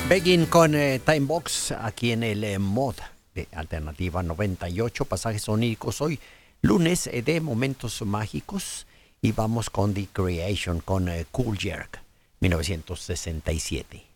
Begin con Time Box aquí en el mod de Alternativa 98, pasajes oníricos. Hoy lunes de momentos mágicos y vamos con The Creation con Cool Jerk 1967.